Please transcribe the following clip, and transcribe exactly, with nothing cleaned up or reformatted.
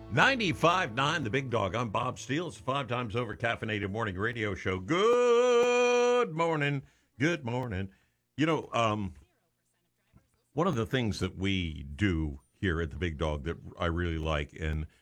ninety-five point nine The Big Dog. I'm Bob Steele. It's a five times over caffeinated morning radio show. Good morning. Good morning. You know, um, one of the things that we do here at the Big Dog that I really like, and